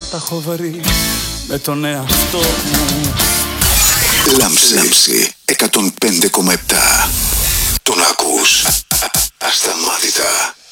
Τα έχω βρει με τον εαυτό μου. Λάμψη 105,7. Τον ακούς ασταμάτητα.